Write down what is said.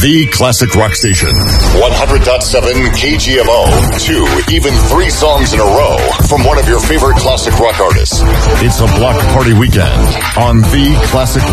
The classic rock station. 100.7 KGMO. 2, even 3 songs in a row from one of your favorite classic rock artists. It's a block party weekend on The Classic